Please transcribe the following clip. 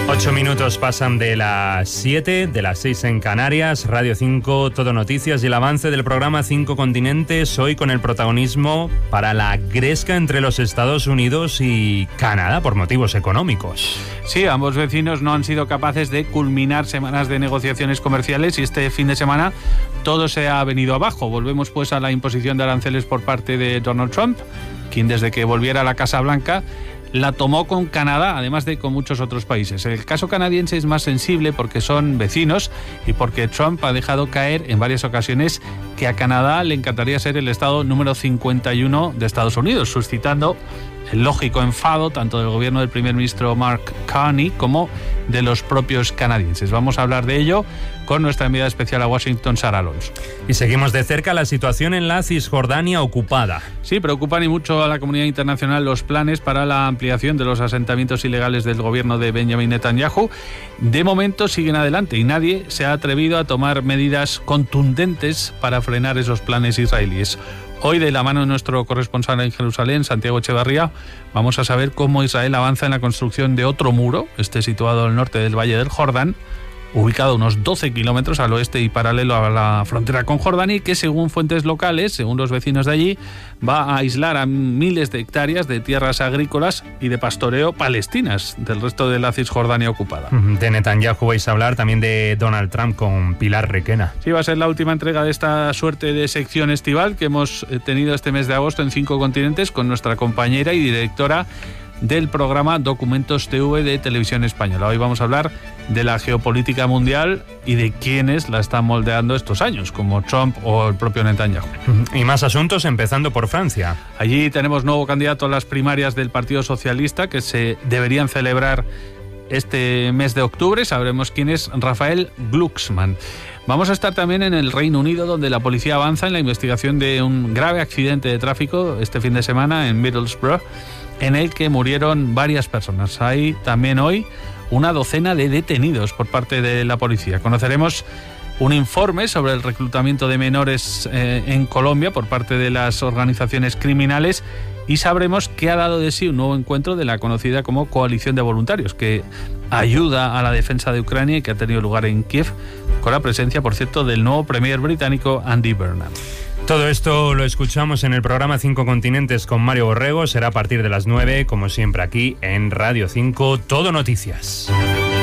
8 minutos pasan de las 7, de las 6 en Canarias, Radio 5, Todo Noticias y el avance del programa 5 Continentes, hoy con el protagonismo para la gresca entre los Estados Unidos y Canadá por motivos económicos. Sí, ambos vecinos no han sido capaces de culminar semanas de negociaciones comerciales y este fin de semana todo se ha venido abajo. Volvemos pues a la imposición de aranceles por parte de Donald Trump, quien desde que volviera a la Casa Blanca la tomó con Canadá, además de con muchos otros países. El caso canadiense es más sensible porque son vecinos y porque Trump ha dejado caer en varias ocasiones que a Canadá le encantaría ser el estado número 51 de Estados Unidos, suscitando el lógico enfado tanto del gobierno del primer ministro Mark Carney como de los propios canadienses. Vamos a hablar de ello con nuestra enviada especial a Washington, Sara Alonso. Y seguimos de cerca la situación en la Cisjordania ocupada. Sí, preocupan y mucho a la comunidad internacional los planes para la ampliación de los asentamientos ilegales del gobierno de Benjamin Netanyahu. De momento siguen adelante y nadie se ha atrevido a tomar medidas contundentes para frenar esos planes israelíes. Hoy, de la mano de nuestro corresponsal en Jerusalén, Santiago Echevarría, vamos a saber cómo Israel avanza en la construcción de otro muro, situado al norte del Valle del Jordán, ubicado a unos 12 kilómetros al oeste y paralelo a la frontera con Jordania, y que según fuentes locales, según los vecinos de allí, va a aislar a miles de hectáreas de tierras agrícolas y de pastoreo palestinas del resto de la Cisjordania ocupada. De Netanyahu vais a hablar, también de Donald Trump con Pilar Requena. Sí, va a ser la última entrega de esta suerte de sección estival que hemos tenido este mes de agosto en 5 Continentes con nuestra compañera y directora del programa Documentos TV de Televisión Española. Hoy vamos a hablar de la geopolítica mundial y de quienes la están moldeando estos años, como Trump o el propio Netanyahu. Y más asuntos, empezando por Francia. Allí tenemos nuevo candidato a las primarias del Partido Socialista que se deberían celebrar este mes de octubre. Sabremos quién es Raphael Glucksmann. Vamos a estar también en el Reino Unido, donde la policía avanza en la investigación de un grave accidente de tráfico este fin de semana en Middlesbrough, en el que murieron varias personas. Hay también hoy una docena de detenidos por parte de la policía. Conoceremos un informe sobre el reclutamiento de menores en Colombia por parte de las organizaciones criminales y sabremos qué ha dado de sí un nuevo encuentro de la conocida como Coalición de Voluntarios, que ayuda a la defensa de Ucrania y que ha tenido lugar en Kiev, con la presencia, por cierto, del nuevo premier británico Andy Burnham. Todo esto lo escuchamos en el programa 5 Continentes con Mario Borrego. Será a partir de las 9, como siempre aquí en Radio 5, Todo Noticias.